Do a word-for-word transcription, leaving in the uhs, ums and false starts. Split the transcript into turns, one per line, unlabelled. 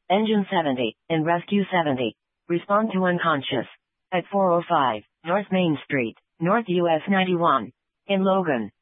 Engine seventy, and Rescue seventy. Respond to unconscious. At four oh five, North Main Street, North U S ninety-one. In Logan.